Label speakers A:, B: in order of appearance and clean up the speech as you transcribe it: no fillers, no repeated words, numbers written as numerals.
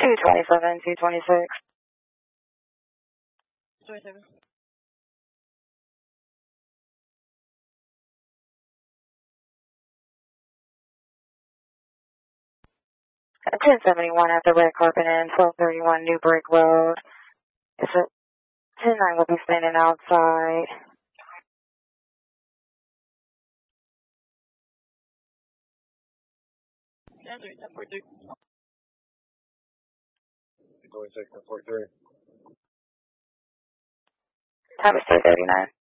A: 227, 226.
B: 27.
A: 1071 at the red carpet inn, 1231 New Brick Road. It's a 109 will be standing outside.
B: Stand 3, 1043.
C: 26, 1043.
A: Time is 3:39.